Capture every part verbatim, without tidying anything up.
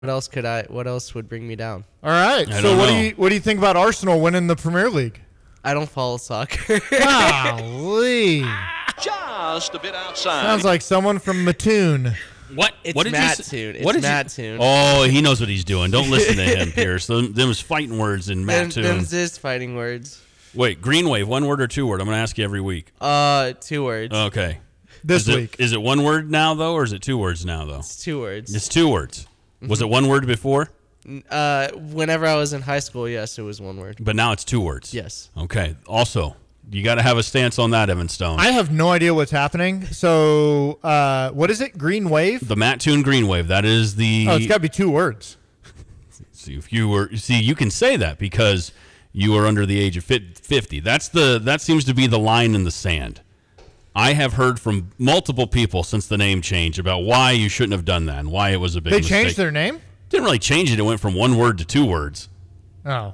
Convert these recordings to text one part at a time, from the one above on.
else could I? What else would bring me down? All right. I so don't what know. do you what do you think about Arsenal winning the Premier League? I don't follow soccer. Golly. Just a bit outside. Sounds like someone from Mattoon. What? It's what did Matt you say? Toon. It's what did Matt you? Toon. Oh, he knows what he's doing. Don't listen to him, Pierce. Them, them's fighting words in Matt Them, Toon. them's just fighting words. Wait, green wave, one word or two word? I'm going to ask you every week. Uh, two words. Okay. This is week. It, is it one word now, though, or is it two words now, though? It's two words. It's two words. Was it one word before? Uh, whenever I was in high school, yes, it was one word. But now it's two words. Yes. Okay. Also, you got to have a stance on that, Evan Stone. I have no idea what's happening. So, uh, what is it? Green wave? the Matt Toon green wave. That is the. Oh, it's got to be two words. See, if you were, see, you can say that because you are under the age of fifty. That's the that seems to be the line in the sand. I have heard from multiple people since the name change about why you shouldn't have done that and why it was a big They mistake. changed their name? Didn't really change it. It went from one word to two words. Oh.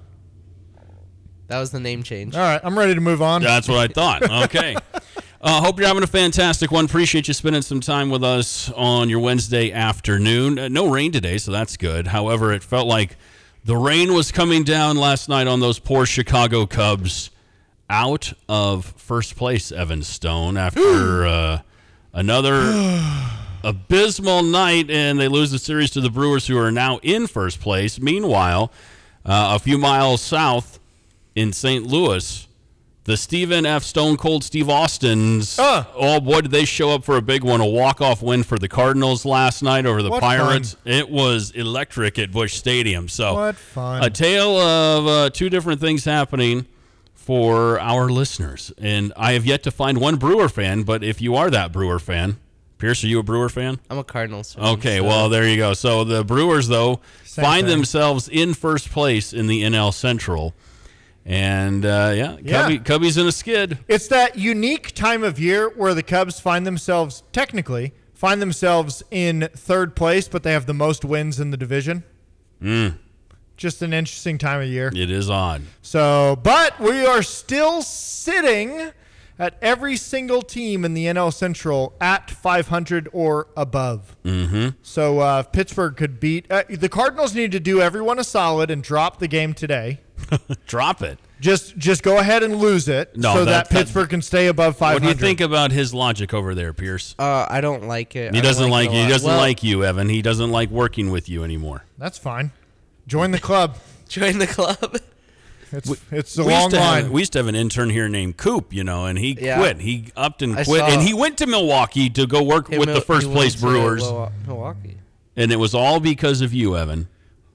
That was the name change. All right. I'm ready to move on. That's what I thought. Okay. Uh, hope you're having a fantastic one. Appreciate you spending some time with us on your Wednesday afternoon. Uh, no rain today, so that's good. However, it felt like the rain was coming down last night on those poor Chicago Cubs. Out of first place, Evan Stone, after uh, another abysmal night, and they lose the series to the Brewers, who are now in first place. Meanwhile, uh, a few miles south in Saint Louis, the Stephen F. Stone Cold Steve Austins, Uh. oh boy, did they show up for a big one, a walk-off win for the Cardinals last night over the What Pirates. fun. It was electric at Busch Stadium. So What fun. a tale of uh, two different things happening for our listeners. And I have yet to find one Brewer fan, but if you are that Brewer fan, Pierce, are you a Brewer fan? I'm a Cardinals fan. Okay, so- well, there you go. So the Brewers, though, Same find thing. themselves in first place in the N L Central. And, uh, yeah, Yeah. Cubby, Cubby's in a skid. It's that unique time of year where the Cubs find themselves, technically, find themselves in third place, but they have the most wins in the division. Mm, Just an interesting time of year. it is odd. So, but we are still sitting at every single team in the N L Central at five hundred or above. Mm-hmm. So, uh, if Pittsburgh could beat uh, the Cardinals, need to do everyone a solid and drop the game today. Drop it. Just, just go ahead and lose it, No, so that- that, Pittsburgh can stay above five What hundred. do you think about his logic over there, Pierce? Uh, I don't like it. He I don't doesn't like it a you. He lot. doesn't Well, like you, Evan. He doesn't like working with you anymore. That's fine. Join the club. Join the club. It's it's a We long used, to have, line. we used to have an intern here named Coop, you know, and he Yeah. quit. He upped and I quit, saw- and he went to Milwaukee to go work Hey, with Mil- the first he place went to Brewers, Mil- Milwaukee. and it was all because of you, Evan.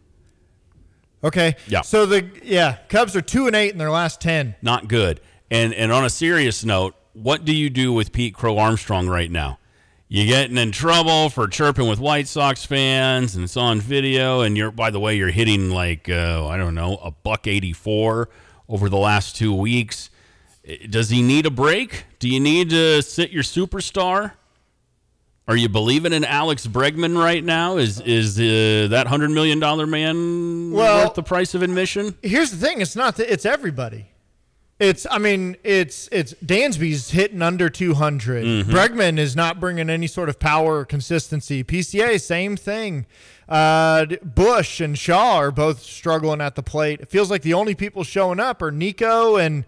Okay. Yeah. So the yeah Cubs are two and eight in their last ten. Not good. And and on a serious note, what do you do with Pete Crow Armstrong right now? You getting in trouble for chirping with White Sox fans, and it's on video. And you're, by the way, you're hitting like uh, I don't know, a buck eighty-four over the last two weeks. Does he need a break? Do you need to sit your superstar? Are you believing in Alex Bregman right now? Is is uh, that hundred million dollar man Well- worth the price of admission? Here's the thing: it's not that it's everybody. It's I mean it's it's Dansby's hitting under two hundred. Mm-hmm. Bregman is not bringing any sort of power or consistency. P C A same thing. Uh, Bush and Shaw are both struggling at the plate. It feels like the only people showing up are Nico and.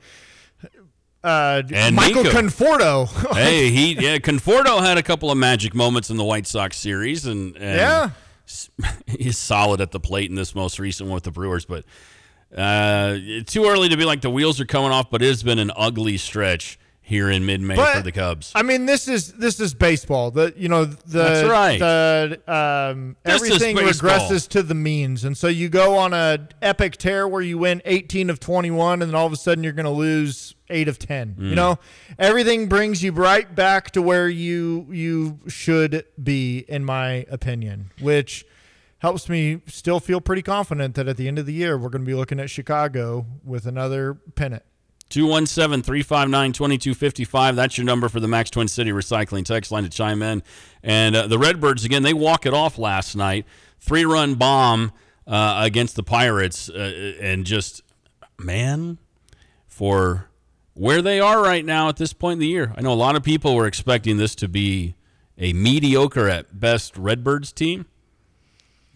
Uh, And Michael Nico. Conforto. Hey, he yeah, Conforto had a couple of magic moments in the White Sox series, and, and Yeah. s- he's solid at the plate in this most recent one with the Brewers. But uh, it's too early to be like the wheels are coming off. But it has been an ugly stretch here in mid-May But, for the Cubs. I mean, this is this is baseball. The you know the That's right. the um, This is everything baseball. regresses to the means, and so you go on a epic tear where you win eighteen of twenty-one, and then all of a sudden you're going to lose eight of ten. Mm. You know, everything brings you right back to where you you should be, in my opinion, which helps me still feel pretty confident that at the end of the year we're going to be looking at Chicago with another pennant. two one seven, three five nine, two two five five. That's your number for the Max Twin City Recycling text line to chime in. And uh, the Redbirds, again, they walk it off last night. Three-run bomb uh, against the Pirates. Uh, and just, man, for where they are right now at this point in the year, I know a lot of people were expecting this to be a mediocre at best Redbirds team.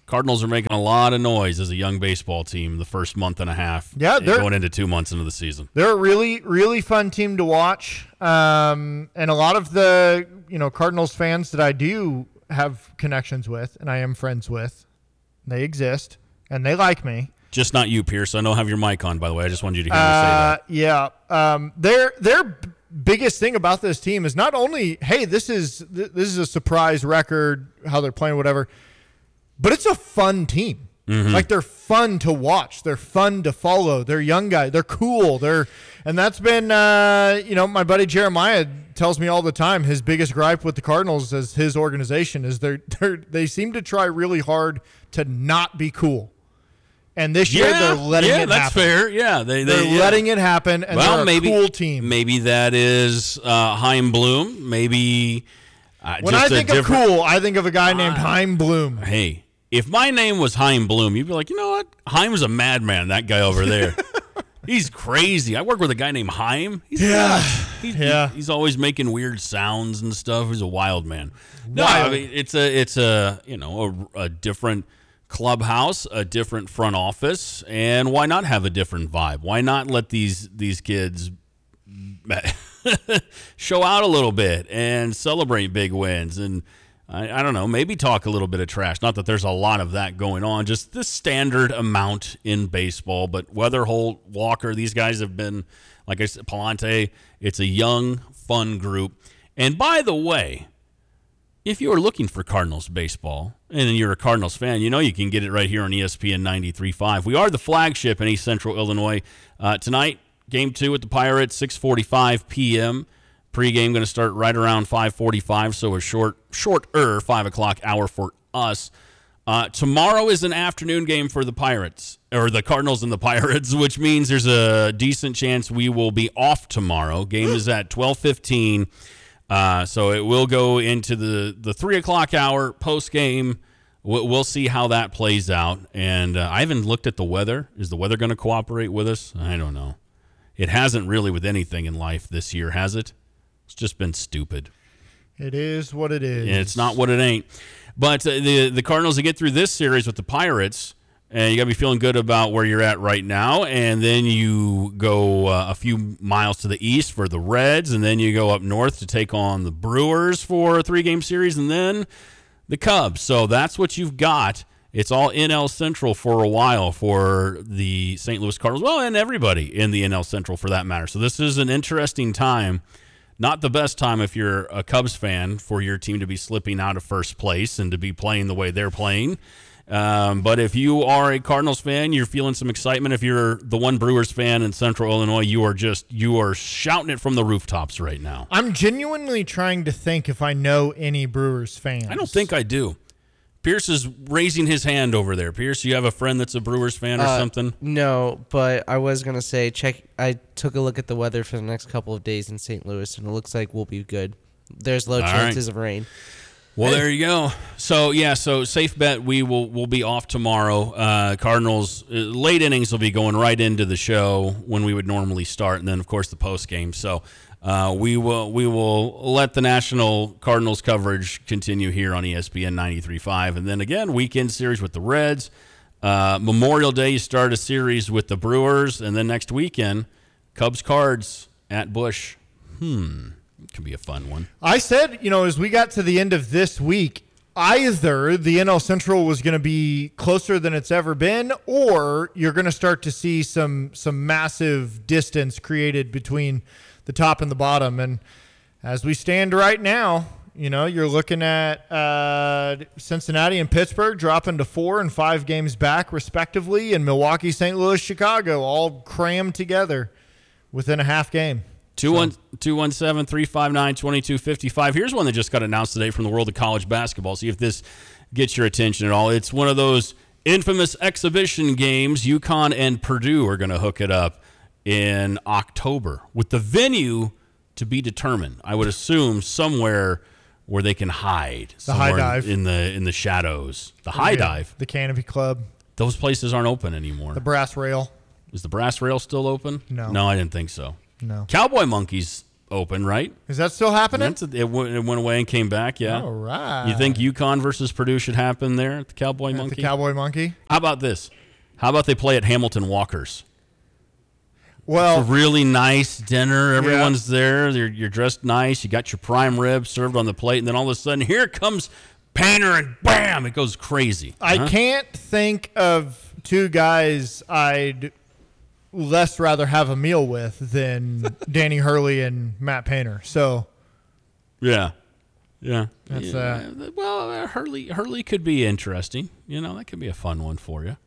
Cardinals are making a lot of noise as a young baseball team the first month and a half. Yeah, they're going into two months into the season. They're a really, really fun team to watch. Um, and a lot of the, you know, Cardinals fans that I do have connections with and I am friends with, they exist and they like me. Just not you, Pierce. I don't have your mic on, by the way. I just wanted you to hear me say Uh, that. yeah. Um, their their b- biggest thing about this team is not only, hey, this is th- this is a surprise record, how they're playing, whatever, but it's a fun team. Mm-hmm. Like they're fun to watch. They're fun to follow. They're young guys. They're cool. They're and that's been uh, you know, my buddy Jeremiah tells me all the time his biggest gripe with the Cardinals as his organization is they're, they're they seem to try really hard to not be cool. And this year Yeah, they're letting yeah, it that's happen. fair. Yeah, they, they, They're yeah. letting it happen, and well, they're a maybe, cool team. Maybe that is uh, Chaim Bloom. Maybe uh, When just I a think of different- cool, I think of a guy named Chaim Bloom. Hey, if my name was Chaim Bloom, you'd be like, you know what? Chaim's a madman, that guy over there. He's crazy. I work with a guy named Chaim. He's Yeah. nuts. He's, Yeah. he's always making weird sounds and stuff. He's a wild man. No, Wild. I mean, it's a, it's a, you know, a, a different clubhouse, a different front office, and why not have a different vibe? Why not let these these kids show out a little bit and celebrate big wins? And I, I don't know, maybe talk a little bit of trash. Not that there's a lot of that going on, just the standard amount in baseball. But Weatherholt, Walker, these guys have been, like I said, Palante, it's a young, fun group. And by the way, if you are looking for Cardinals baseball and you're a Cardinals fan, you know you can get it right here on E S P N ninety-three point five. We are the flagship in East Central Illinois. Uh, tonight, game two with the Pirates, six forty-five p.m. Pre-game going to start right around five forty-five, so a short, shorter five o'clock hour for us. Uh, tomorrow is an afternoon game for the Pirates, or the Cardinals and the Pirates, which means there's a decent chance we will be off tomorrow. Game is at twelve fifteen. Uh, so it will go into the, the three o'clock hour post-game. We'll, we'll see how that plays out. And uh, I haven't looked at the weather. Is the weather going to cooperate with us? I don't know. It hasn't really with anything in life this year, has it? It's just been stupid. It is what it is. And it's not what it ain't. But uh, the, the Cardinals, to get through this series with the Pirates, and you got to be feeling good about where you're at right now. And then you go uh, a few miles to the east for the Reds, and then you go up north to take on the Brewers for a three-game series, and then the Cubs. So that's what you've got. It's all N L Central for a while for the Saint Louis Cardinals. Well, and everybody in the N L Central for that matter. So this is an interesting time. Not the best time if you're a Cubs fan for your team to be slipping out of first place and to be playing the way they're playing. Um, but if you are a Cardinals fan, you're feeling some excitement. If you're the one Brewers fan in Central Illinois, you are just you are shouting it from the rooftops right now. I'm genuinely trying to think if I know any Brewers fans. I don't think I do. Pierce is raising his hand over there. Pierce, you have a friend that's a Brewers fan or Uh, something? No, but I was gonna say check. I took a look at the weather for the next couple of days in Saint Louis, and it looks like we'll be good. There's low All chances right. of rain. Well, there you go. So yeah, so safe bet we will will be off tomorrow. Uh, Cardinals uh, late innings will be going right into the show when we would normally start, and then of course the post game. So uh, we will we will let the national Cardinals coverage continue here on E S P N ninety-three point five, and then again weekend series with the Reds. Uh, Memorial Day you start a series with the Brewers, and then next weekend Cubs Cards at Busch. Hmm. Could be a fun one. I said, you know, as we got to the end of this week, either the N L Central was going to be closer than it's ever been, or you're going to start to see some some massive distance created between the top and the bottom. And as we stand right now, you know, you're looking at uh, Cincinnati and Pittsburgh dropping to four and five games back, respectively, and Milwaukee, Saint Louis, Chicago all crammed together within a half game. two one two one seven, three five nine, two two five five. Here's one that just got announced today from the world of college basketball. See if this gets your attention at all. It's one of those infamous exhibition games. UConn and Purdue are going to hook it up in October with the venue to be determined. I would assume somewhere where they can hide. The High somewhere Dive. in the in the shadows. The High Yeah, Dive. The Canopy Club, Those places aren't open anymore. the Brass Rail. Is the Brass Rail still open? No. No, I didn't think so. No. Cowboy Monkeys open, right? Is that still happening? That's a, it, w- it went away and came back, yeah. All right. You think UConn versus Purdue should happen there at the Cowboy At Monkey? the Cowboy Monkey? How about this? How about they play at Hamilton Walker's? Well, It's a really nice dinner. Everyone's there. You're, you're dressed nice. You got your prime rib served on the plate, and then all of a sudden, here comes Painter, and bam, it goes crazy. I Huh? can't think of two guys I'd less rather have a meal with than Danny Hurley and Matt Painter. So Yeah, yeah. That's, yeah. uh, well, uh, Hurley Hurley could be interesting. You know, that could be a fun one for you.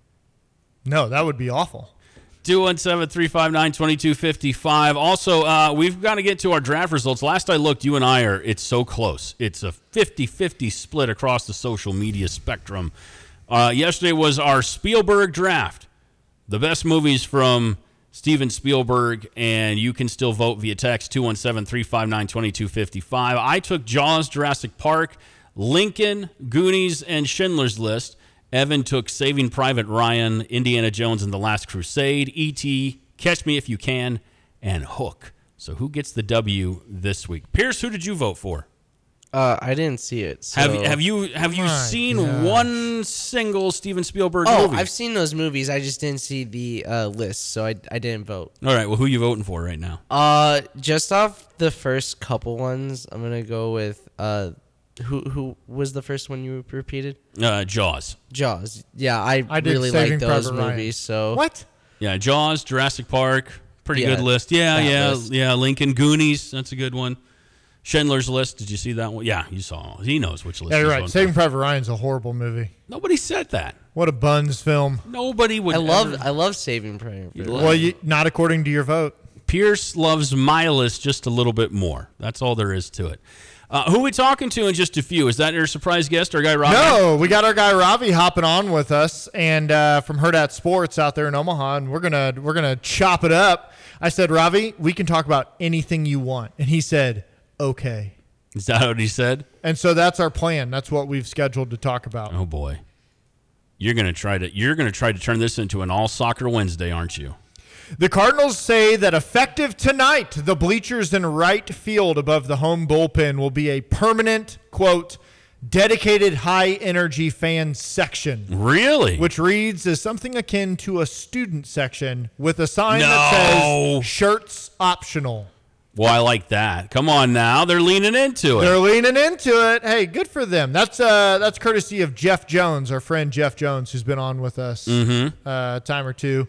no, that would be awful. two one seven, three five nine, two two five five. Also, uh, we've got to get to our draft results. Last I looked, you and I are, it's so close. It's a fifty-fifty split across the social media spectrum. Uh, yesterday was our Spielberg draft. The best movies from Steven Spielberg, and you can still vote via text, two one seven, three five nine, two two five five. I took Jaws, Jurassic Park, Lincoln, Goonies, and Schindler's List. Evan took Saving Private Ryan, Indiana Jones and the Last Crusade, E T, Catch Me If You Can, and Hook. So who gets the W this week? Pierce, who did you vote for? Uh, I didn't see it. So. Have have you have you My seen gosh. one single Steven Spielberg Oh, movie? I've seen those movies. I just didn't see the uh, list, so I, I didn't vote. All right, well, who are you voting for right now? Uh, just off the first couple ones, I'm gonna go with uh, who who was the first one you repeated? Uh, Jaws. Jaws. Yeah, I, I did really Saving like those Private Ryan. movies. So What? Yeah, Jaws, Jurassic Park, pretty Yeah, good list. Yeah, that yeah, list. yeah. Lincoln, Goonies, that's a good one. Schindler's List, did you see that one? Yeah, you saw. He knows which list. Yeah, you're he's right. voting Saving for. Private Ryan's a horrible movie. Nobody said that. What a buns film. Nobody would. I love ever- I love Saving Private You Ryan. love- Well, you, not according to your vote. Pierce loves my list just a little bit more. That's all there is to it. Uh, who are we talking to in just a few? Is that your surprise guest, our guy Rob? No, we got our guy Ravi hopping on with us, and uh, from Hurrdat Sports out there in Omaha, and we're gonna we're gonna chop it up. I said, Ravi, we can talk about anything you want, and he said, okay. Is that what he said? And so that's our plan. That's what we've scheduled to talk about. Oh boy, you're gonna try to you're gonna try to turn this into an all soccer Wednesday, aren't you? The Cardinals say that effective tonight, the bleachers in right field above the home bullpen will be a permanent, quote, dedicated high-energy fan section, Really? which reads as something akin to a student section with a sign No. that says shirts optional. Well, I like that. Come on now, they're leaning into it. They're leaning into it. Hey, good for them. That's uh, that's courtesy of Jeff Jones, our friend Jeff Jones, who's been on with us uh, a time or two.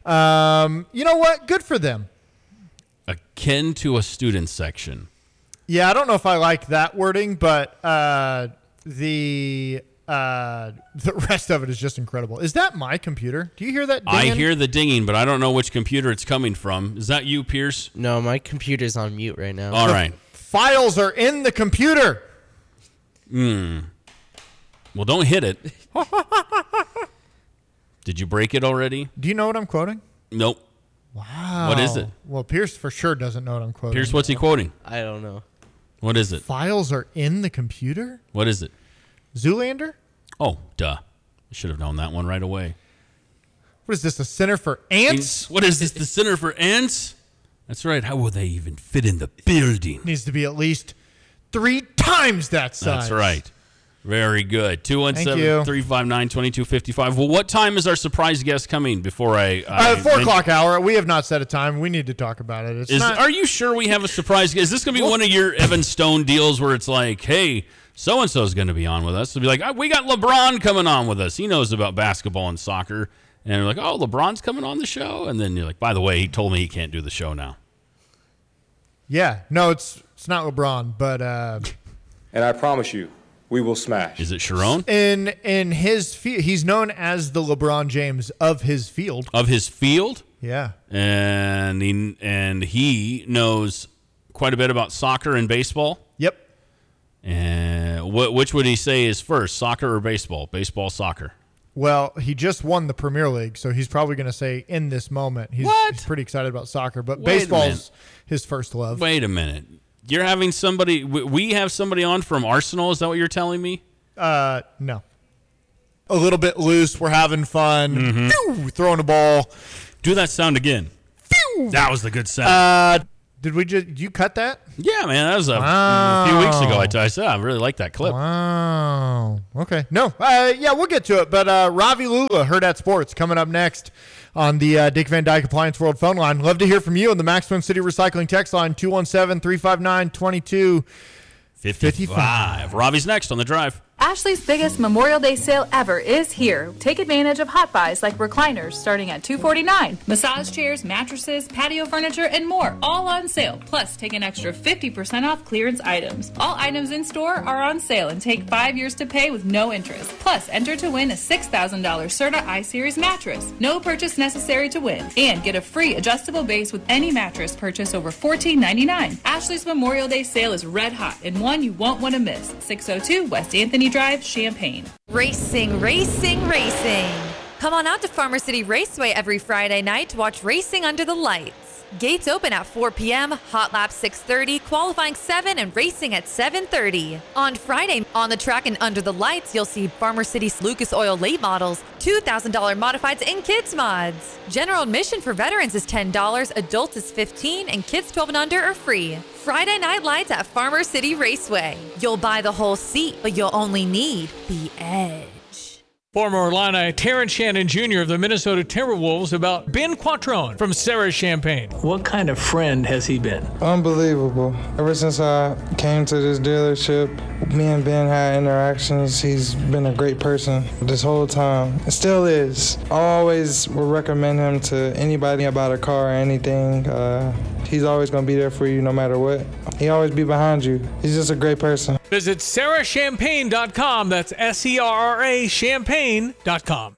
Um, you know what? Good for them. Akin to a student section. Yeah, I don't know if I like that wording, but uh, the uh, the rest of it is just incredible. Is that my computer? Do you hear that I dinging? hear the dinging, but I don't know which computer it's coming from. Is that you, Pierce? No, my computer's on mute right now. All right. Files are in the computer. Well, don't hit it. Did you break it already? Do you know what I'm quoting? Nope. Wow. What is it? Well, Pierce for sure doesn't know what I'm quoting. Pierce, what's he quoting? I don't know. What is it? Files are in the computer? What is it? Zoolander? Oh, duh. I should have known that one right away. What is this, a center for ants? What is this, the Center for Ants? That's right. How will they even fit in the building? Needs to be at least three times that size. That's right. Very good. two one Thank seven, you. three five nine, two two five five. Well, what time is our surprise guest coming before I... I Uh, four men- o'clock hour. We have not set a time. We need to talk about it. It's Is, not, are you sure we have a surprise guest? Is this going to be one of your Evan Stone deals where it's like, hey, so-and-so is going to be on with us? It'll be like, oh, we got LeBron coming on with us. He knows about basketball and soccer. And we're like, oh, LeBron's coming on the show? And then you're like, by the way, he told me he can't do the show now. yeah. No, it's it's not LeBron, but uh, And I promise you, we will smash. Is it Sharon? in in his field, he's known as the LeBron James of his field. Of his field? Yeah. And he, and he knows quite a bit about soccer and baseball. Yep. And wh- which would he say is first, soccer or baseball? Baseball, soccer. Well, he just won the Premier League, so he's probably going to say in this moment. He's, What? he's pretty excited about soccer, but Wait a baseball's minute. his first love. Wait a minute. You're having somebody, we- we have somebody on from Arsenal. Is that what you're telling me? Uh, no. A little bit loose. We're having fun. Mm-hmm. Phew, throwing a ball. Do that sound again. That was the good sound. Uh, Did we just did you cut that? Yeah, man, that was a, Wow. a few weeks ago. I, t- I said I really like that clip. Wow. Okay. No. Uh, yeah, we'll get to it. But uh, Ravi Lula, Hurrdat Sports, coming up next on the uh, Dick Van Dyke Appliance World phone line. Love to hear from you on the Max Twin City Recycling text line, two one seven, three five nine, two two fifty-five. Ravi's next on The Drive. Ashley's biggest Memorial Day sale ever is here. Take advantage of hot buys like recliners starting at two hundred forty-nine dollars, massage chairs, mattresses, patio furniture, and more, all on sale. Plus, take an extra fifty percent off clearance items. All items in store are on sale and take five years to pay with no interest. Plus, enter to win a six thousand dollars Serta I-Series mattress. No purchase necessary to win. And get a free adjustable base with any mattress purchase over fourteen ninety-nine. Ashley's Memorial Day sale is red hot and one you won't want to miss. six oh two West Anthony Drive, Champaign. Racing, racing, racing. Come on out to Farmer City Raceway every Friday night to watch Racing Under the Lights. Gates open at four p.m., hot lap six thirty, qualifying seven, and racing at seven thirty. On Friday, on the track and under the lights, you'll see Farmer City's Lucas Oil late models, two thousand dollars modifieds, and kids mods. General admission for veterans is ten dollars, adults is fifteen dollars, and kids twelve and under are free. Friday night lights at Farmer City Raceway. You'll buy the whole seat, but you'll only need the edge. Former Illini Terrence Shannon Junior of the Minnesota Timberwolves about Ben Quattrone from Sarah Champagne. What kind of friend has he been? Unbelievable. Ever since I came to this dealership, me and Ben had interactions. He's been a great person this whole time. It still is. I always would recommend him to anybody about a car or anything. Uh, he's always going to be there for you no matter what. He always be behind you. He's just a great person. Visit sarah champagne dot com. That's S E R R A champagne dot com.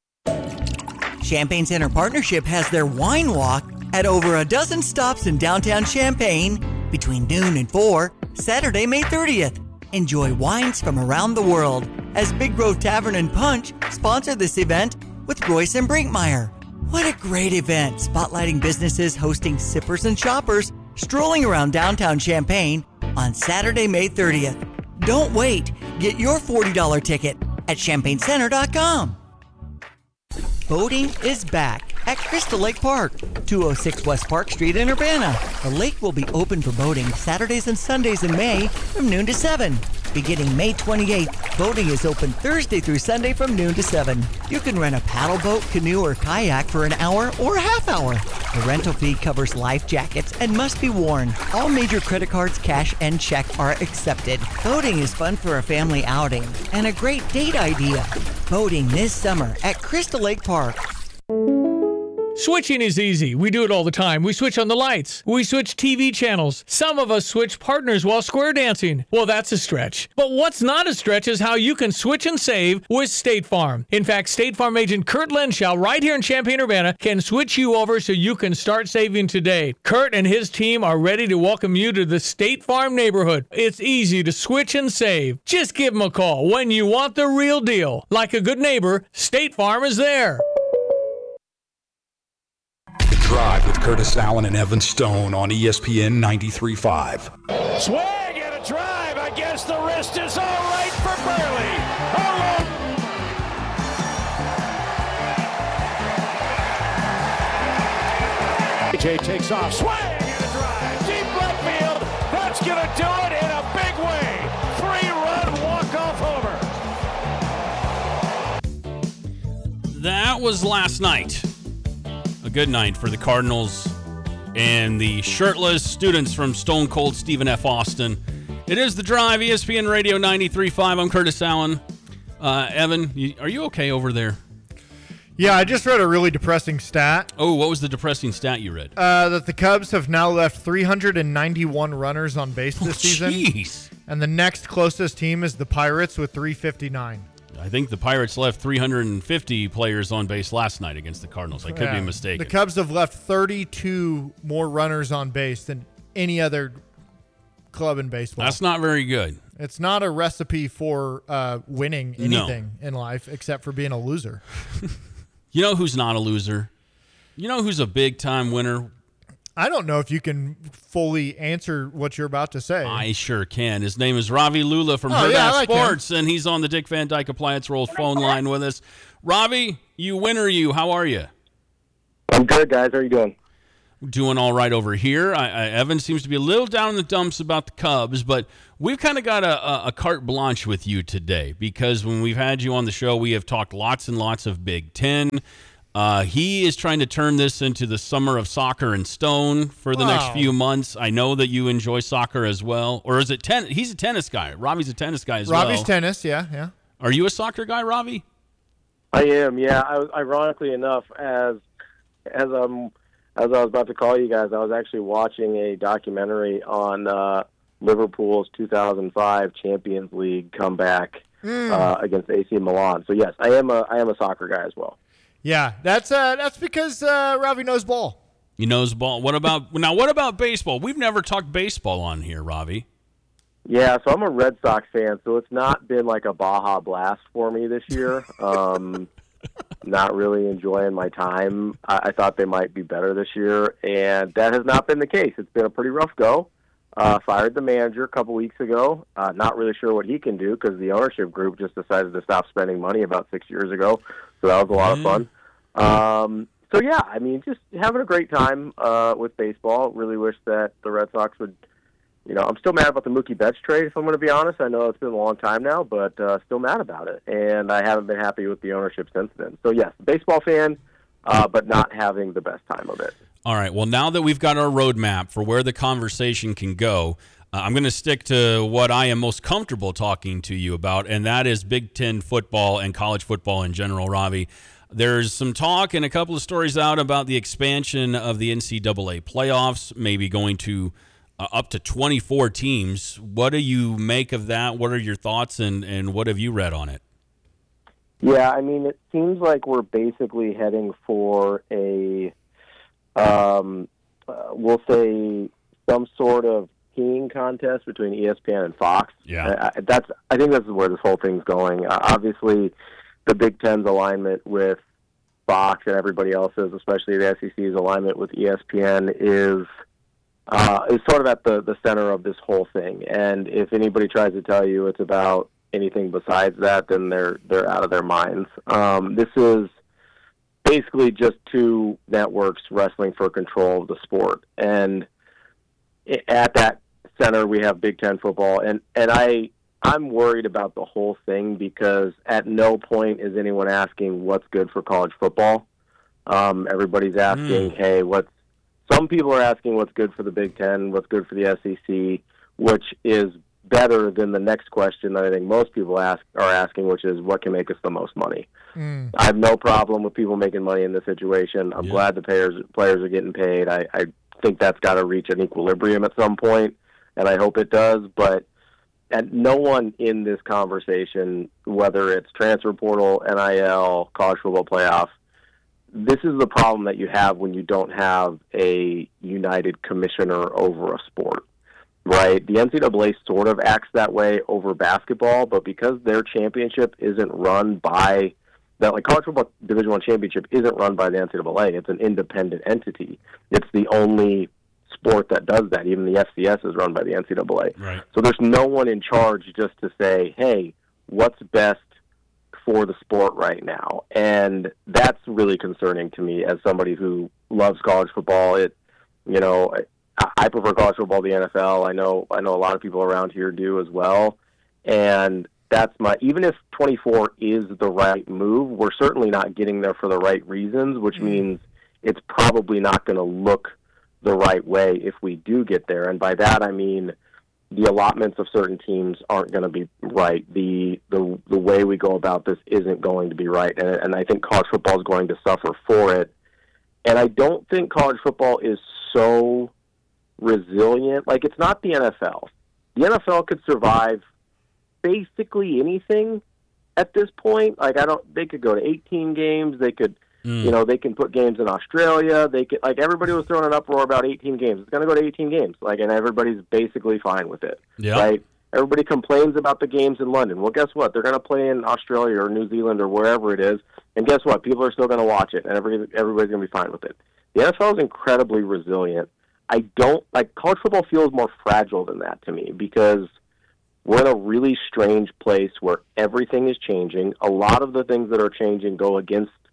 Champagne Center Partnership has their wine walk at over a dozen stops in downtown Champaign between noon and four, Saturday, May thirtieth. Enjoy wines from around the world as Big Grove Tavern and Punch sponsor this event with Royce and Brinkmeyer. What a great event, spotlighting businesses hosting sippers and shoppers strolling around downtown Champaign on Saturday, May thirtieth. Don't wait. Get your forty dollars ticket at champagne center dot com. Boating is back at Crystal Lake Park, two oh six West Park Street in Urbana. The lake will be open for boating Saturdays and Sundays in May from noon to seven. Beginning May twenty-eighth, boating is open Thursday through Sunday from noon to seven. You can rent a paddle boat, canoe, or kayak for an hour or a half hour. The rental fee covers life jackets and must be worn. All major credit cards, cash, and check are accepted. Boating is fun for a family outing and a great date idea. Boating this summer at Crystal Lake Park. Switching is easy. We do it all the time. We switch on the lights. We switch T V channels. Some of us switch partners while square dancing. Well, that's a stretch. But what's not a stretch is how you can switch and save with State Farm. In fact, State Farm agent Kurt Lenschow right here in Champaign-Urbana can switch you over so you can start saving today. Kurt and his team are ready to welcome you to the State Farm neighborhood. It's easy to switch and save. Just give them a call when you want the real deal. Like a good neighbor, State Farm is there. Drive with Curtis Allen and Evan Stone on E S P N ninety-three point five. Swing and a drive. I guess the wrist is all right for Burley. Oh, A J takes off. Swing and a drive. Deep left field. That's going to do it in a big way. Three-run walk-off homer. That was last night. A good night for the Cardinals and the shirtless students from Stone Cold Stephen F. Austin. It is The Drive, E S P N Radio ninety-three point five. I'm Curtis Allen. Uh, Evan, you, are you okay over there? Yeah, I just read a really depressing stat. Oh, what was the depressing stat you read? Uh, that the Cubs have now left three hundred ninety-one runners on base this oh, season. Jeez. And the next closest team is the Pirates with three fifty-nine. I think the Pirates left three hundred fifty players on base last night against the Cardinals. I could yeah. be mistaken. The Cubs have left thirty-two more runners on base than any other club in baseball. That's not very good. It's not a recipe for uh, winning anything no. in life except for being a loser. You know who's not a loser? You know who's a big-time winner? I don't know if you can fully answer what you're about to say. I sure can. His name is Ravi Lula from oh, Hurrdat yeah, like Sports, him. and he's on the Dick Van Dyke Appliance World phone line with us. Ravi, you win or you? How are you? I'm good, guys. How are you doing? doing all right over here. I, I, Evan seems to be a little down in the dumps about the Cubs, but we've kind of got a, a, a carte blanche with you today because when we've had you on the show, we have talked lots and lots of Big Ten. Uh, he is trying to turn this into the summer of soccer and Stone for the wow. next few months. I know that you enjoy soccer as well. Or is it ten? He's a tennis guy. Robbie's a tennis guy as Robbie's well. Robbie's tennis, yeah, yeah. Are you a soccer guy, Robbie? I am, yeah. I was, ironically enough, as as um as I was about to call you guys, I was actually watching a documentary on uh, Liverpool's two thousand five Champions League comeback mm. uh, against A C Milan. So yes, I am a I am a soccer guy as well. Yeah, that's uh, that's because uh, Robbie knows ball. He knows ball. What about now? What about baseball? We've never talked baseball on here, Robbie. Yeah, so I'm a Red Sox fan, so it's not been like a Baja Blast for me this year. Um, not really enjoying my time. I, I thought they might be better this year, and that has not been the case. It's been a pretty rough go. Uh, fired the manager a couple weeks ago. Uh, not really sure what he can do because the ownership group just decided to stop spending money about six years ago. So that was a lot mm. of fun. Um, so, yeah, I mean, just having a great time uh, with baseball. Really wish that the Red Sox would, you know, I'm still mad about the Mookie Betts trade, if I'm going to be honest. I know it's been a long time now, but uh, still mad about it. And I haven't been happy with the ownership since then. So, yes, baseball fan, uh, but not having the best time of it. All right. Well, now that we've got our roadmap for where the conversation can go, uh, I'm going to stick to what I am most comfortable talking to you about, and that is Big Ten football and college football in general, Robbie. There's some talk and a couple of stories out about the expansion of the N C double A playoffs, maybe going to uh, up to twenty-four teams. What do you make of that? What are your thoughts, and, and what have you read on it? Yeah, I mean, it seems like we're basically heading for a Um, uh, we'll say some sort of teaming contest between E S P N and Fox. Yeah, I, that's. I think this is where this whole thing's going. Uh, obviously, the Big Ten's alignment with Fox and everybody else's, especially the S E C's alignment with E S P N, is uh, is sort of at the, the center of this whole thing. And if anybody tries to tell you it's about anything besides that, then they're they're out of their minds. Um, this is basically just two networks wrestling for control of the sport. And at that center, we have Big Ten football. And, and I, I'm worried about the whole thing because at no point is anyone asking what's good for college football. Um, everybody's asking, mm. hey, what's, some people are asking what's good for the Big Ten, what's good for the S E C, which is better than the next question that I think most people ask are asking, which is what can make us the most money. Mm. I have no problem with people making money in this situation. I'm yeah. glad the players players are getting paid. I, I think that's got to reach an equilibrium at some point, and I hope it does. But and no one in this conversation, whether it's transfer portal, N I L, college football playoff, this is the problem that you have when you don't have a united commissioner over a sport. Right, the N C double A sort of acts that way over basketball, but because their championship isn't run by that, like college football Division One championship isn't run by the N C double A. It's an independent entity. It's the only sport that does that. Even the F C S is run by the N C double A. Right. So there's no one in charge just to say, "Hey, what's best for the sport right now?" And that's really concerning to me as somebody who loves college football. It, you know. I prefer college football to the N F L. I know I know a lot of people around here do as well. And that's my even if twenty-four is the right move, we're certainly not getting there for the right reasons, which mm. means it's probably not going to look the right way if we do get there. And by that I mean the allotments of certain teams aren't going to be right. The the the way we go about this isn't going to be right. And and I think college football is going to suffer for it. And I don't think college football is so resilient. Like, it's not the N F L. The N F L could survive basically anything at this point. Like, I don't, they could go to eighteen games. They could, mm. you know, they can put games in Australia. They could, like, everybody was throwing an uproar about eighteen games. It's going to go to eighteen games. Like, and everybody's basically fine with it. Yeah. Right? Everybody complains about the games in London. Well, guess what? They're going to play in Australia or New Zealand or wherever it is. And guess what? People are still going to watch it, and everybody, everybody's going to be fine with it. The N F L is incredibly resilient. I don't, like, college football feels more fragile than that to me because we're in a really strange place where everything is changing. A lot of the things that are changing go against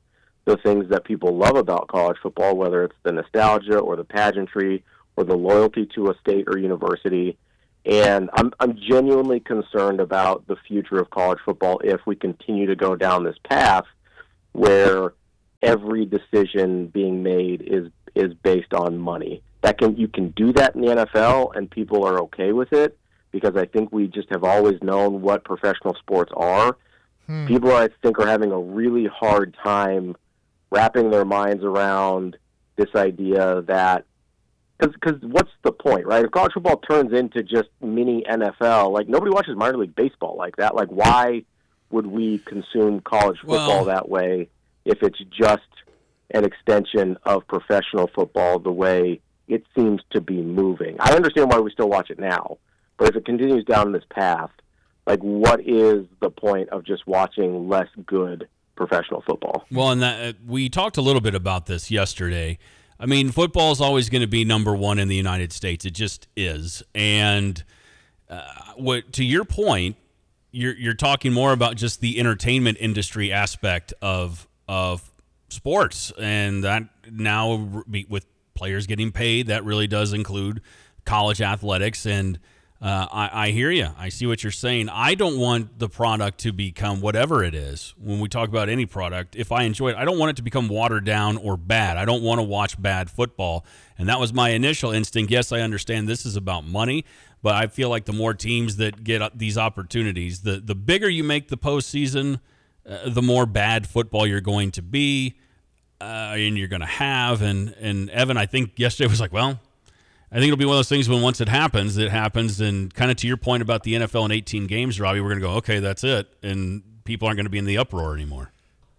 the things that people love about college football, whether it's the nostalgia or the pageantry or the loyalty to a state or university. And I'm I'm genuinely concerned about the future of college football if we continue to go down this path where every decision being made is is based on money. That can you can do that in the N F L and people are okay with it because I think we just have always known what professional sports are. Hmm. People, I think, are having a really hard time wrapping their minds around this idea that because what's the point, right? If college football turns into just mini N F L, like nobody watches minor league baseball like that. Like why would we consume college football Well, that way if it's just an extension of professional football the way it seems to be moving? I understand why we still watch it now, but if it continues down this path, like what is the point of just watching less good professional football? Well, and that uh, we talked a little bit about this yesterday. I mean, football is always going to be number one in the United States. It just is. And uh, what to your point, you're you're talking more about just the entertainment industry aspect of of sports, and that now with players getting paid, that really does include college athletics. And uh, I, I hear you. I see what you're saying. I don't want the product to become whatever it is. When we talk about any product, if I enjoy it, I don't want it to become watered down or bad. I don't want to watch bad football. And that was my initial instinct. Yes, I understand this is about money, but I feel like the more teams that get these opportunities, the, the bigger you make the postseason, uh, the more bad football you're going to be uh, and you're going to have. And, and Evan, I think yesterday was like, well, I think it'll be one of those things when once it happens, it happens. And kind of to your point about the N F L in eighteen games, Robbie, we're going to go, okay, that's it. And people aren't going to be in the uproar anymore.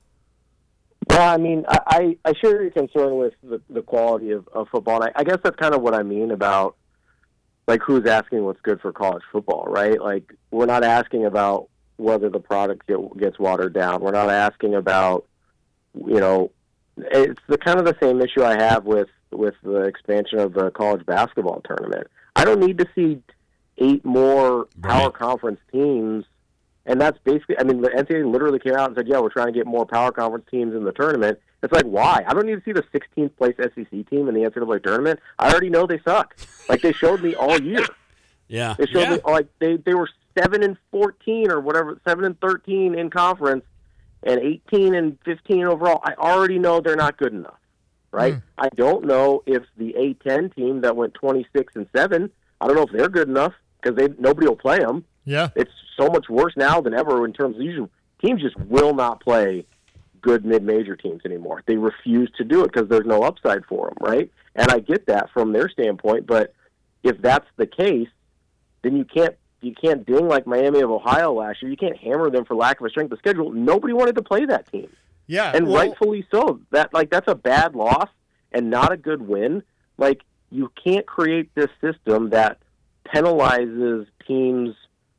Well, I mean, I, I, I share your concern with the, the quality of, of football. And I, I guess that's kind of what I mean about, like, who's asking what's good for college football, right? Like, we're not asking about whether the product get, gets watered down. We're not asking about, you know, it's the kind of the same issue I have with, with the expansion of the college basketball tournament. I don't need to see eight more power Right. conference teams. And that's basically, I mean, the N C double A literally came out and said, yeah, we're trying to get more power conference teams in the tournament. It's like, why? I don't need to see the sixteenth place S E C team in the N C double A tournament. I already know they suck. Like, they showed me all year. Yeah. They showed yeah. me, like, they, they were seven and fourteen or whatever, seven and thirteen in conference and eighteen and fifteen overall. I already know they're not good enough, right? Mm. I don't know if the A ten team that went twenty-six and seven, I don't know if they're good enough because they nobody will play them. Yeah. It's so much worse now than ever in terms of usually teams just will not play good mid-major teams anymore. They refuse to do it because there's no upside for them, right? And I get that from their standpoint, but if that's the case, then you can't you can't ding like Miami of Ohio last year. You can't hammer them for lack of a strength of schedule. Nobody wanted to play that team. Yeah. And well, rightfully so. That like that's a bad loss and not a good win. Like, you can't create this system that penalizes teams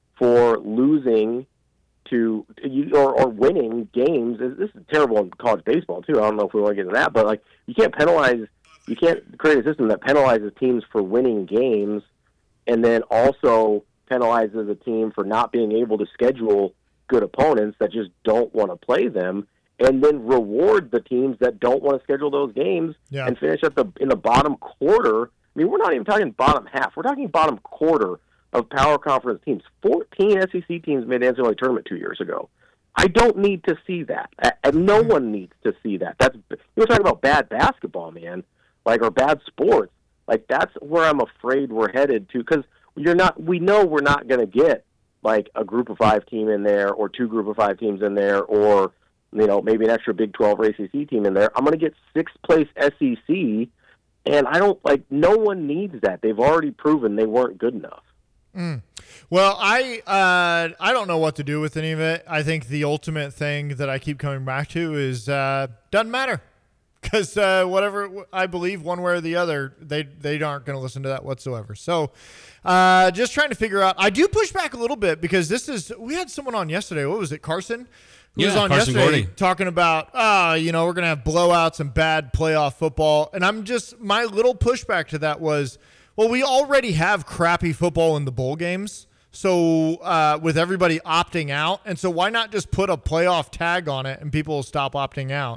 for losing to or, or winning games. This is terrible in college baseball too. I don't know if we want to get into that, but like, you can't penalize, you can't create a system that penalizes teams for winning games, and then also penalizes a team for not being able to schedule good opponents that just don't want to play them, and then reward the teams that don't want to schedule those games Yeah. and finish at the in the bottom quarter. I mean, we're not even talking bottom half. We're talking bottom quarter of power conference teams. fourteen S E C teams made the N C double A tournament two years ago. I don't need to see that. And no one needs to see that. That's you're talking about bad basketball, man, like, or bad sports. Like, that's where I'm afraid we're headed to, because you're not. We know we're not going to get like a group of five team in there, or two group of five teams in there, or, you know, maybe an extra Big twelve or A C C team in there. I'm going to get sixth place S E C, and I don't like. No one needs that. They've already proven they weren't good enough. Mm. Well, I uh, I don't know what to do with any of it. I think the ultimate thing that I keep coming back to is uh, doesn't matter, because uh, whatever I believe, one way or the other, they they aren't going to listen to that whatsoever. So, uh, just trying to figure out. I do push back a little bit, because this is we had someone on yesterday. What was it, Carson? Who Yeah, was on Carson yesterday Gordy. talking about, ah, you know, we're going to have blowouts and bad playoff football. And I'm just, my little pushback to that was, well, we already have crappy football in the bowl games. So uh, with everybody opting out. And so why not just put a playoff tag on it and people will stop opting out?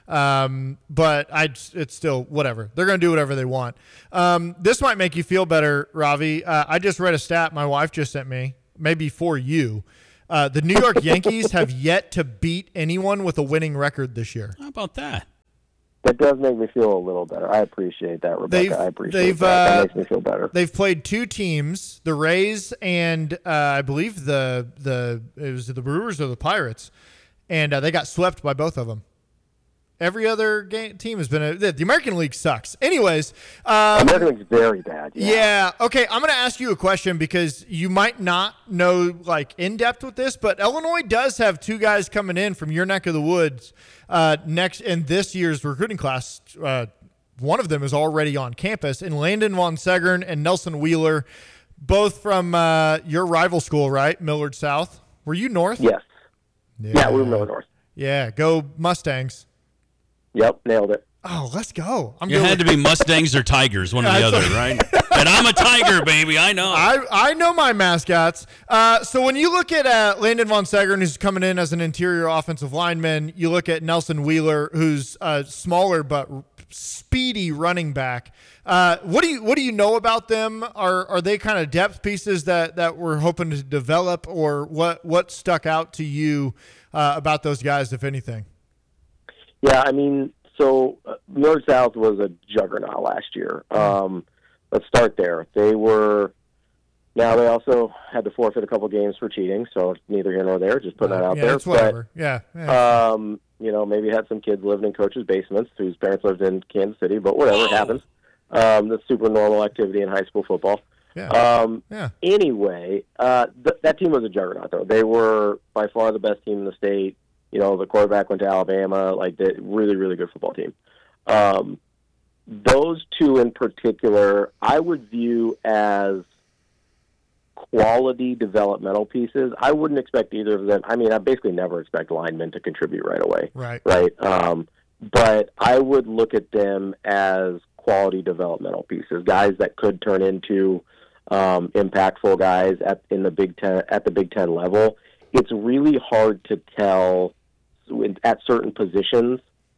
Um, but I, it's still whatever. They're going to do whatever they want. Um, this might make you feel better, Ravi. Uh, I just read a stat my wife just sent me, maybe for you. Uh, the New York Yankees have yet to beat anyone with a winning record this year. How about that? That does make me feel a little better. I appreciate that, Rebecca. They've, I appreciate they've, that. Uh, that makes me feel better. They've played two teams, the Rays and uh, I believe the the it was the Brewers or the Pirates, and uh, they got swept by both of them. Every other game, team has been a, the, the American League sucks. Anyways, um, American League's very bad. Yeah. yeah. Okay. I'm going to ask you a question because you might not know like in depth with this, but Illinois does have two guys coming in from your neck of the woods uh, next in this year's recruiting class. Uh, one of them is already on campus, and Landon Von Segern and Nelson Wheeler, both from uh, your rival school, right? Millard South. Were you North? Yes. Yeah, yeah we were Millard North. Yeah. Go Mustangs. Yep, nailed it. Oh, let's go. I'm you had to be Mustangs or Tigers, one or the other, right? And I'm a Tiger, baby. I know. I, I know my mascots. Uh, so when you look at uh, Landon Von Segern, who's coming in as an interior offensive lineman, you look at Nelson Wheeler, who's a smaller but speedy running back. Uh, what do you what do you know about them? Are are they kind of depth pieces that, that we're hoping to develop, or what what stuck out to you uh, about those guys, if anything? Yeah, I mean, so uh, Millard South was a juggernaut last year. Um, let's start there. They were now they also had to forfeit a couple games for cheating, so neither here nor there. Just put uh, that out yeah, there. It's whatever. But, yeah. yeah. Um, you know, maybe had some kids living in coaches' basements whose parents lived in Kansas City, but whatever, oh. it happens. Um, that's super normal activity in high school football. Yeah. Um, yeah. Anyway, uh, th- that team was a juggernaut, though. They were by far the best team in the state. You know, the quarterback went to Alabama, like the really, really good football team. Um, those two in particular, I would view as quality developmental pieces. I wouldn't expect either of them. I mean, I basically never expect linemen to contribute right away. Right. Right. Um, but I would look at them as quality developmental pieces, guys that could turn into um, impactful guys at in the Big Ten at the Big Ten level. It's really hard to tell at certain positions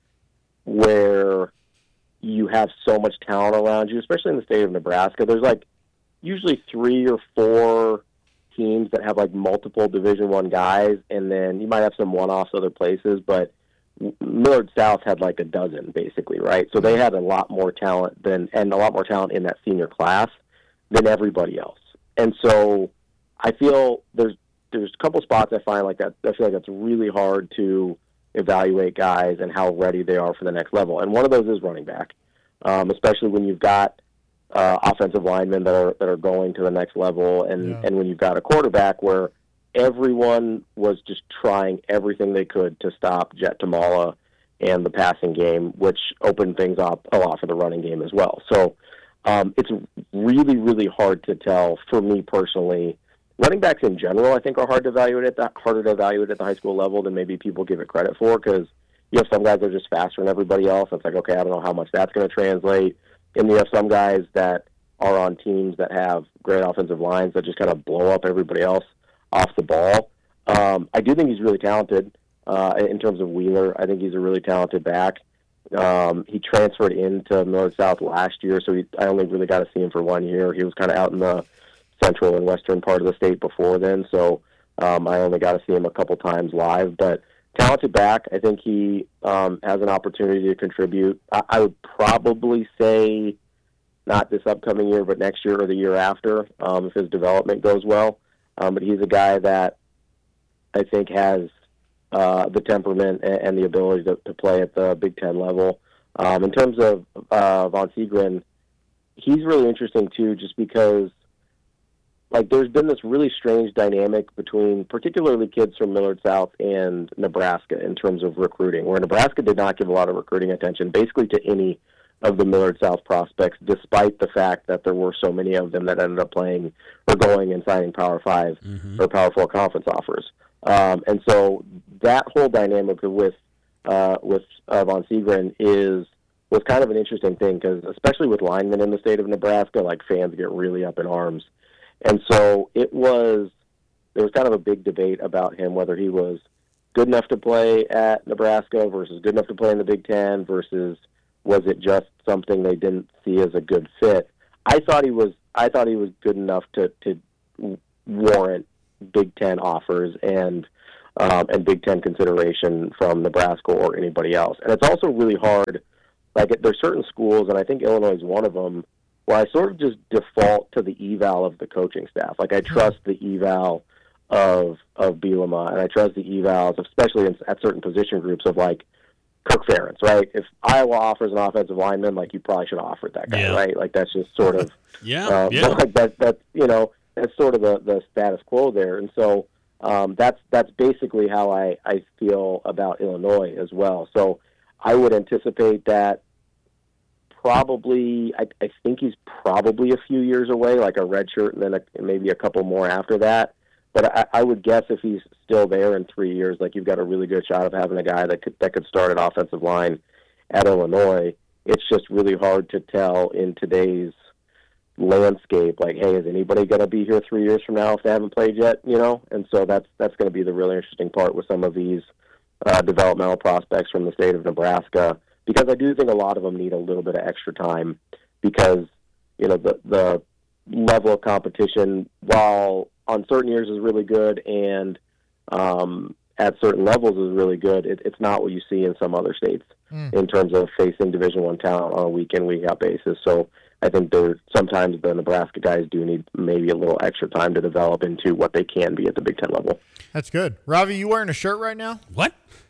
where you have so much talent around you, especially in the state of Nebraska. There's like usually three or four teams that have like multiple Division One guys, and then you might have some one-offs other places, but Millard South had like a dozen basically, right? So they had a lot more talent than, and a lot more talent in that senior class than everybody else. And so I feel there's there's a couple spots I find like that. I feel like that's really hard to evaluate guys and how ready they are for the next level. And one of those is running back, um, especially when you've got uh, offensive linemen that are that are going to the next level, and Yeah. and when you've got a quarterback where everyone was just trying everything they could to stop Jet Tamala and the passing game, which opened things up a lot for the running game as well. So um, it's really, really hard to tell for me personally. Running backs in general, I think, are hard to evaluate at the, harder to evaluate at the high school level than maybe people give it credit for, because you have some guys that are just faster than everybody else. It's like, okay, I don't know how much that's going to translate. And you have some guys that are on teams that have great offensive lines that just kind of blow up everybody else off the ball. Um, I do think he's really talented uh, in terms of Wheeler. I think he's a really talented back. Um, he transferred into Millard South last year, so he, I only really got to see him for one year. He was kind of out in the central and western part of the state before then, so um, I only got to see him a couple times live. But talented back, I think he um, has an opportunity to contribute. I, I would probably say not this upcoming year, but next year or the year after, um, if his development goes well. Um, but he's a guy that I think has uh, the temperament and, and the ability to, to play at the Big Ten level. Um, in terms of uh, Von Segren, he's really interesting too, just because like there's been this really strange dynamic between particularly kids from Millard South and Nebraska in terms of recruiting, where Nebraska did not give a lot of recruiting attention basically to any of the Millard South prospects, despite the fact that there were so many of them that ended up playing or going and signing Power Five mm-hmm. or Power Four conference offers. Um, and so that whole dynamic with uh, with uh, Von Segren is was kind of an interesting thing, because especially with linemen in the state of Nebraska, like fans get really up in arms. And so it was there was kind of a big debate about him, whether he was good enough to play at Nebraska versus good enough to play in the Big Ten versus was it just something they didn't see as a good fit? I thought he was. I thought he was good enough to to warrant Big Ten offers and um, and Big Ten consideration from Nebraska or anybody else. And it's also really hard. Like there's certain schools, and I think Illinois is one of them, where I sort of just default to the eval of the coaching staff. Like I trust the eval of of Bielema, and I trust the evals, especially in, at certain position groups of like Kirk Ferentz, right? If Iowa offers an offensive lineman, like you probably should have offered that guy, yeah. right? Like that's just sort of yeah, uh, yeah. Like that, that you know, that's sort of the, the status quo there, and so um, that's that's basically how I, I feel about Illinois as well. So I would anticipate that probably I, I think he's probably a few years away, like a red shirt, and then a, maybe a couple more after that. But I, I would guess if he's still there in three years, like you've got a really good shot of having a guy that could that could start at offensive line at Illinois. It's just really hard to tell in today's landscape. Like, hey, is anybody going to be here three years from now if they haven't played yet? You know, and so that's that's going to be the really interesting part with some of these uh, developmental prospects from the state of Nebraska, because I do think a lot of them need a little bit of extra time because you know the the level of competition, while on certain years is really good and um, at certain levels is really good, it, it's not what you see in some other states mm. in terms of facing Division One talent on a week-in, week-out basis. So I think there sometimes the Nebraska guys do need maybe a little extra time to develop into what they can be at the Big Ten level. That's good. Ravi, you wearing a shirt right now? What?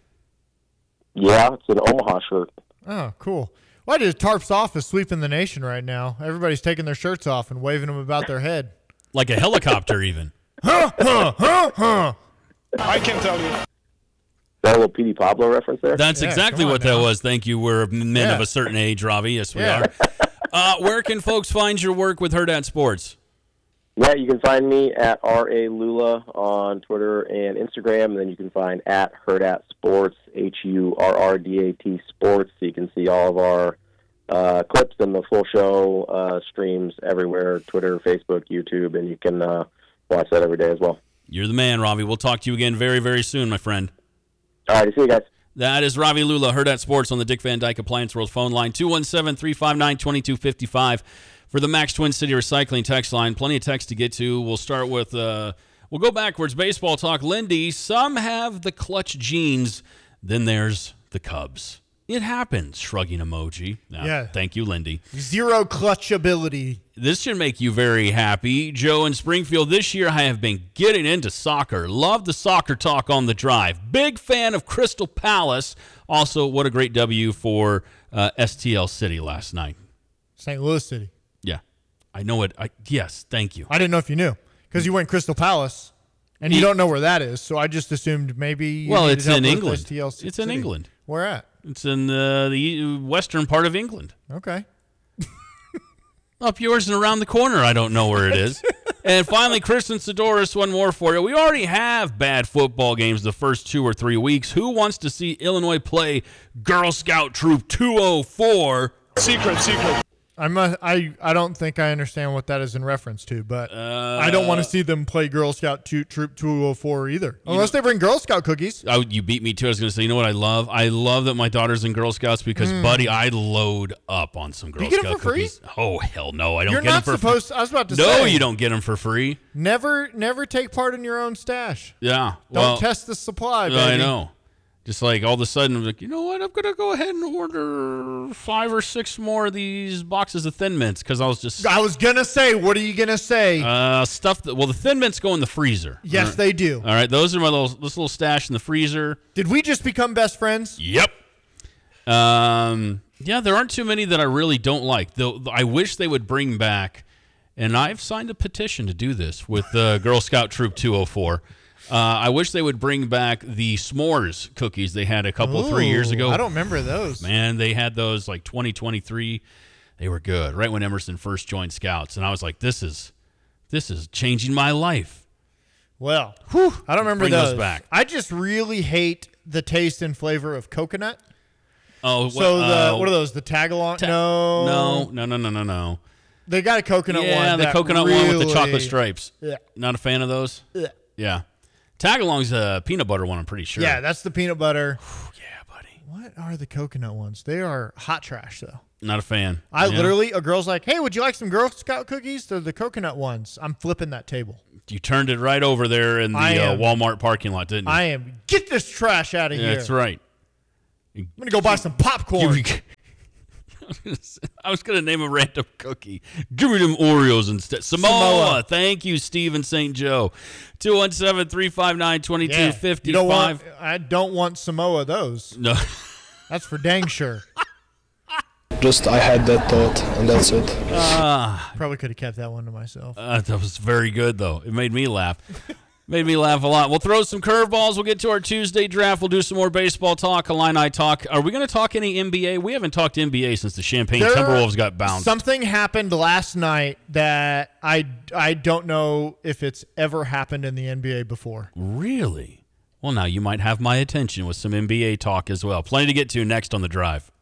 Yeah, it's an Omaha shirt. Oh, cool. Well, I just Tarp's office sweeping the nation right now. Everybody's taking their shirts off and waving them about their head. Like a helicopter, even. Huh, huh, huh, huh. I can tell you. Is that a little P D Pablo reference there? That's Yeah, exactly come on what now. that was. Thank you. We're men Yeah. of a certain age, Ravi. Yes, we Yeah. are. Uh, where can folks find your work with Hurrdat Sports? Yeah, you can find me at R A Lula on Twitter and Instagram, and then you can find at Hurrdat Sports, H U R R D A T Sports, so you can see all of our uh, clips and the full show uh, streams everywhere, Twitter, Facebook, YouTube, and you can uh, watch that every day as well. You're the man, Ravi. We'll talk to you again very, very soon, my friend. All right, see you guys. That is Ravi Lula, Hurrdat Sports on the Dick Van Dyke Appliance World phone line, two one seven, three five nine, two two five five. For the Max Twin City Recycling text line, plenty of text to get to. We'll start with, uh, we'll go backwards. Baseball talk. Lindy, some have the clutch genes. Then there's the Cubs. It happens. Shrugging emoji. Now, Yeah. Thank you, Lindy. Zero clutch ability. This should make you very happy. Joe in Springfield, this year I have been getting into soccer. Love the soccer talk on the drive. Big fan of Crystal Palace. Also, what a great W for uh, S T L City last night. Saint Louis City. Yeah, I know it. I, yes, thank you. I didn't know if you knew because you went Crystal Palace, and you He- don't know where that is. So I just assumed maybe. You Well, needed it's help in with England. S T L City. It's in England. Where at? It's in the, the western part of England. Okay. Up yours and around the corner. I don't know where it is. And finally, Kristen Sidoris, one more for you. We already have bad football games the first two or three weeks. Who wants to see Illinois play Girl Scout Troop two oh four? Secret, secret. I'm a, I I don't think I understand what that is in reference to, but Uh, I don't want to see them play Girl Scout two, Troop two oh four either, unless they bring Girl Scout cookies. Oh, you beat me too. I was going to say, you know what I love? I love that my daughter's in Girl Scouts because, Mm. buddy, I load up on some Girl You get 'em Scout for free? cookies. Oh, hell no. I don't You're get not them for supposed to- I was about to no, say. No, you don't get them for free. Never never take part in your own stash. Yeah. Don't well, test the supply, baby. I know. Just like all of a sudden, I'm like, you know what? I'm going to go ahead and order five or six more of these boxes of Thin Mints because I was just. I was going to say, what are you going to say? Uh, stuff that, well, the Thin Mints go in the freezer. Yes, All right. they do. All right. Those are my little, this little stash in the freezer. Did we just become best friends? Yep. Um, yeah, there aren't too many that I really don't like. Though I wish they would bring back, and I've signed a petition to do this with uh, Girl Scout Troop two oh four. Uh, I wish they would bring back the s'mores cookies they had a couple, Ooh, three years ago. I don't remember those. Man, they had those like twenty twenty-three. They were good, right when Emerson first joined Scouts. And I was like, this is this is changing my life. Well, whew, I don't remember Bring those. those back. I just really hate the taste and flavor of coconut. Oh, So what, the uh, what are those? The tag-along? ta- no, no, no, no, no, no, no. They got a coconut one. Yeah, the that coconut really, one with the chocolate stripes. Yeah. Not a fan of those? Yeah. Yeah. Tagalong's a peanut butter one, I'm pretty sure. Yeah, that's the peanut butter. Yeah, buddy. What are the coconut ones? They are hot trash, though. Not a fan. I Yeah. literally, a girl's like, hey, would you like some Girl Scout cookies? They're the coconut ones. I'm flipping that table. You turned it right over there in the I uh, am- Walmart parking lot, didn't you? I am, get this trash out of Yeah, here. that's right. I'm going to go buy some popcorn. You- I was going to name a random cookie. Give me them Oreos instead. Samoa. Samoa. Thank you, Steve in Saint Joe. two one seven, three five nine, two two Yeah. five You don't want, five. I don't want Samoa those. No. That's for dang sure. Just I had that thought, and that's it. Ah. Probably could have kept that one to myself. Uh, that was very good, though. It made me laugh. Made me laugh a lot. We'll throw some curveballs. We'll get to our Tuesday draft. We'll do some more baseball talk, Illini talk. Are we going to talk any N B A? We haven't talked N B A since the Champaign There- Timberwolves got bounced. Something happened last night that I, I don't know if it's ever happened in the N B A before. Really? Well, now you might have my attention with some N B A talk as well. Plenty to get to next on The Drive.